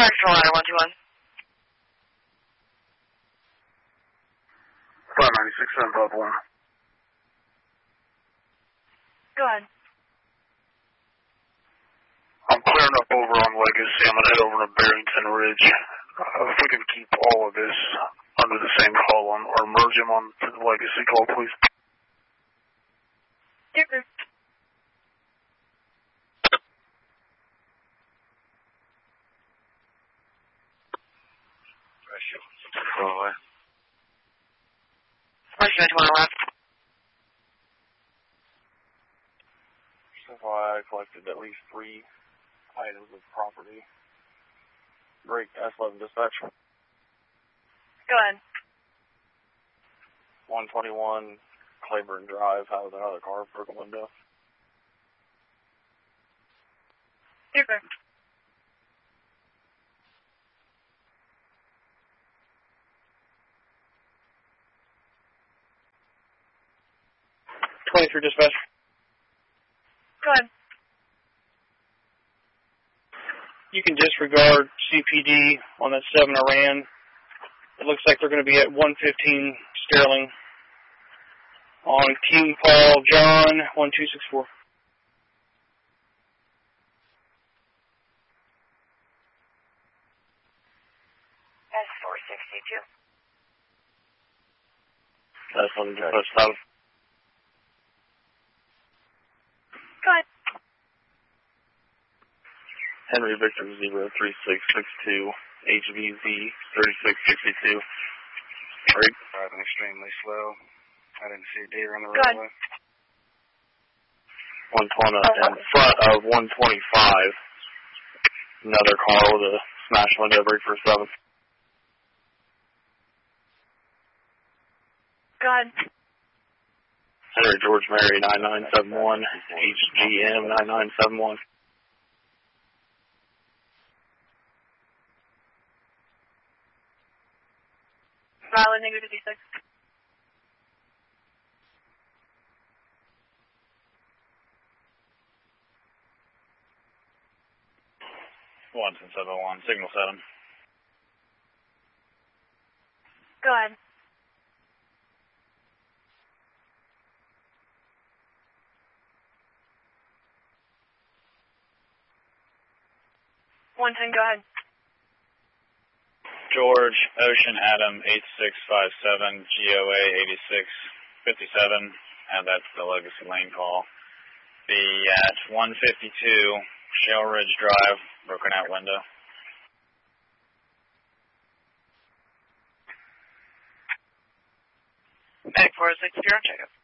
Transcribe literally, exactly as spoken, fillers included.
Control ladder one two one. five ninety-six seven five one. Go ahead. I'm clearing up over on Legacy. I'm going to head over to Barrington Ridge. Uh, if we can keep all of this under the same column or merge them on to the Legacy call, please. Yes, sir. Go away. Where's your twenty left? So far, I collected at least three items of property. Break S eleven dispatch. Go ahead. one twenty-one Claiborne Drive has another car broken window. Yes, sir. twenty-three dispatch. Go ahead. You can disregard C P D on that seven Iran. It looks like they're going to be at one fifteen Sterling on King Paul John one two six four. S four sixty-two. That's one dispatch stop. Go ahead. Henry Victor zero three six six two H V Z thirty-six sixty-two. Break. Driving extremely slow. I didn't see a deer on the roadway. one twenty in front of one twenty-five. Another car with a smash window break for seven. Go ahead. Henry George Mary nine nine seven one H G M nine nine seven one. Valid negative fifty-six. one seven one, signal seven. Go ahead. one ten, go ahead. George, Ocean, Adam, eight six five seven, G O A eighty-six fifty-seven, and that's the Legacy Lane call. Be at one fifty-two Shell Ridge Drive, broken out window. Back four six zero, check up.